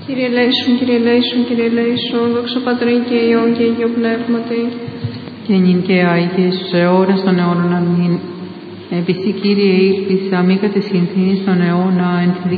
Κύριε ελέησον, Κύριε ελέησον, Κύριε ελέησον, δόξα Πατρί και Υιόν και Αγίο Πνεύματι. Και νυν και άικε στους αιώνας των αιώνων αμήν. Επισή Κύριε ήλπισα, μη κατεσχυνθείς στον αιώνα, εν τη